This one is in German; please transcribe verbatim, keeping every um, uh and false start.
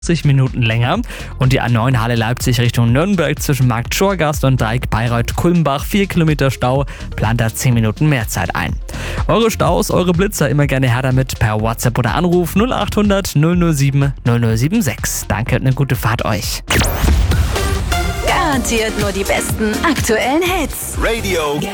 Minuten länger. Und die A neun Halle Leipzig Richtung Nürnberg zwischen Markt Schorgast und Dreieck Bayreuth-Kulmbach vier Kilometer Stau, plant da zehn Minuten mehr Zeit ein. Eure Staus, eure Blitzer immer gerne her damit per WhatsApp oder Anruf null acht hundert null null sieben null null sieben sechs. Danke und eine gute Fahrt euch. Garantiert nur die besten aktuellen Hits. Radio